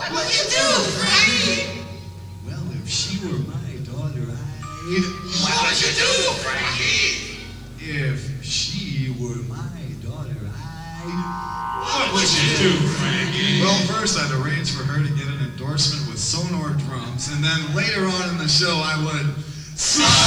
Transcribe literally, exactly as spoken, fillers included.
What'd you do, Frankie? Well, if she were my daughter, I'd... What would you do, Frankie? If she were my daughter, I'd... What would you do, Frankie? Well, first I'd arrange for her to get an endorsement with Sonor Drums, and then later on in the show I would...